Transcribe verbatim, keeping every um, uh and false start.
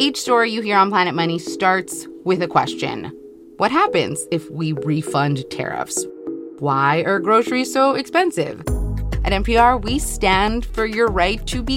Each story you hear on Planet Money starts with a question. What happens if we refund tariffs? Why are groceries so expensive? At N P R, we stand for your right to be